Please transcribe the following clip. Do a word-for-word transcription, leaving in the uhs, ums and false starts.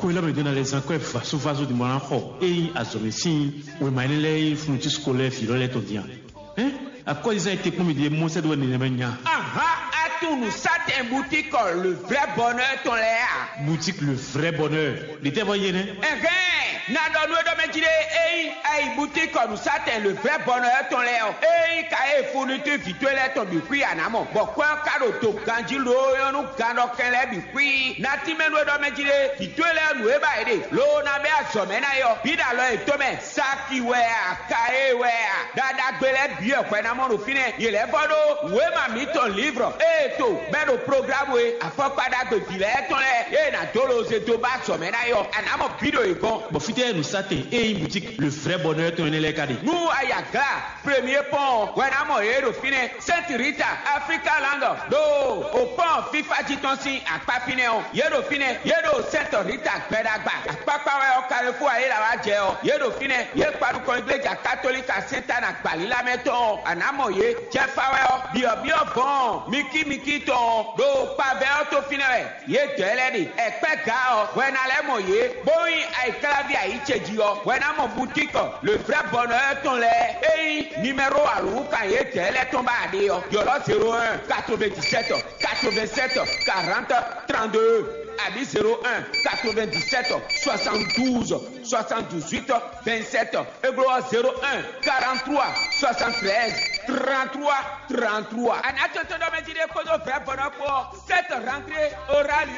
ko la me dona les encore faso faso di mona ho e azomesi we manele funti scolaire filo le tondia hein à quoi ils ont été comme des mots ça doit ne menya aha atu nous ça un boutique le vrai bonheur ton là boutique le vrai bonheur l'été voyé né eh na do no do me dire eh ai boutique nous ça le vrai bonheur ton là eh ka e fourniture virtuelle ton bi kui anamo bo kwa karo to ganji lo yo no gano kele bi kui na ti me no do me dire virtuelle no e ba ede lo na be asome na yo bi da lo e to me saki we ka e we dada gbele bi e pe na mo no fine ile fodo we ma mi ton livre e to be no programme we afopada gbe bile ton le e na to lo se to ba some na yo anamo video e gon bon fité nous ça te e boutique le vrai bonheur ton les kadi nous ayaga premier pont we na mo e do fine Saint Rita Africa Land do o pont FIFA jitonsi apapine o ye do fine ye do Saint Rita gbedagba apapa we o Carrefour aye la wa je o ye do fine ye paru ko iglesia catholique Saint Anna gbalila meton anamo ye jefa we o bio bio bon miki miki ton do pave o to fine we ye tele di epe ga o we na le mo ye boy ai clavier ai cheji o we na mo boutique le vrai bonheur ton le e numéro alu kan ye tele ton ba de o yo lo zéro un quatre-vingt-dix-sept quatre-vingt-sept quarante trente-deux Abi zéro un quatre-vingt-dix-sept soixante-douze soixante-dix-huit vingt-sept Ego zéro un quarante-trois soixante-treize trente-trois trente-trois. En attendant de me dire que le vrai bonheur pour cette rentrée aura lieu